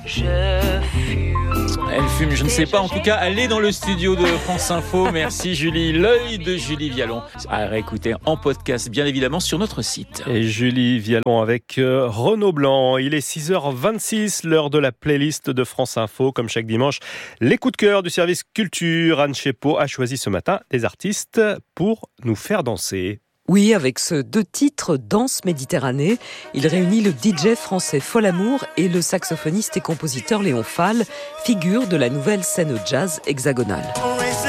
Elle fume, je ne sais pas. En tout cas, elle est dans le studio de France Info. Merci Julie. L'œil de Julie Vialon. À réécouter en podcast, bien évidemment, sur notre site. Et Julie Vialon avec Renaud Blanc. Il est 6h26, l'heure de la playlist de France Info. Comme chaque dimanche, les coups de cœur du service culture. Anne Chepeau a choisi ce matin des artistes pour nous faire danser. Oui, avec ce 2 titres, Danse Méditerranée, il réunit le DJ français Folamour et le saxophoniste et compositeur Léon Fall, figure de la nouvelle scène jazz hexagonale.